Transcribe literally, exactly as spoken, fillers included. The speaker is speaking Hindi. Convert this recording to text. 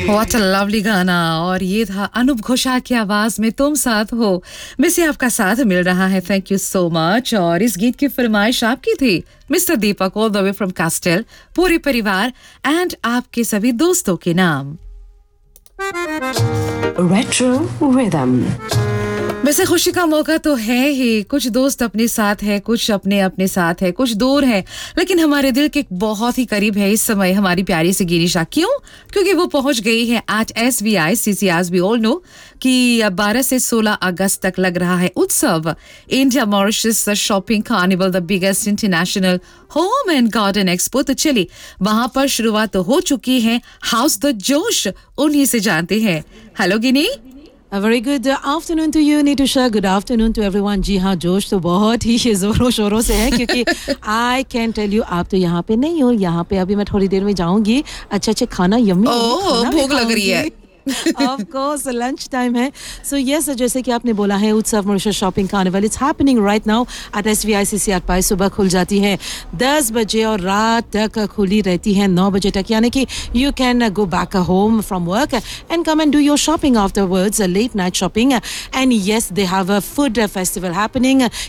व्हाट अ लवली गाना। और ये था अनूप घोषाल की आवाज में तुम साथ हो में से आपका साथ मिल रहा है। Thank you so much. और इस गीत की फरमाइश आपकी थी mister Deepak all the way from castle, पूरे परिवार एंड आपके सभी दोस्तों के नाम। Retro rhythm. वैसे खुशी का मौका तो है ही, कुछ दोस्त अपने साथ है, कुछ अपने अपने साथ है, कुछ दूर है, लेकिन हमारे दिल के बहुत ही करीब है इस समय हमारी प्यारी सी गिरीशा। क्यों? क्योंकि वो पहुंच गई है एट एस वी आई सी सी। आज वी ऑल नो कि बारह से सोलह अगस्त तक लग रहा है उत्सव, India Mauritius shopping carnival, the biggest international home and garden expo. तो चलिए वहां पर शुरुआत तो हो चुकी है। हाउस द जोश, उन्हीं से जानते हैं। Hello Guinea. A very good afternoon to you, Nitusha. Good afternoon to everyone. जी हाँ, जोश तो बहुत ही जोरों शोरों से है क्योंकि I can tell you आप तो यहाँ पे नहीं हो। यहाँ पे अभी मैं थोड़ी देर में जाऊंगी, अच्छे अच्छे खाना यम्मी ओह भूख लग रही है। Of course, lunch time है. So yes, जैसे कि आपने बोला है, उत्सव Mauritius shopping carnival it's happening right now at S V I C C R पाई। सुबह खुल जाती है दस बजे और रात तक खुली रहती है नौ बजे तक, यानी कि you can go back home from work and come and do your shopping afterwards, late night shopping. And yes, they have a food festival happening.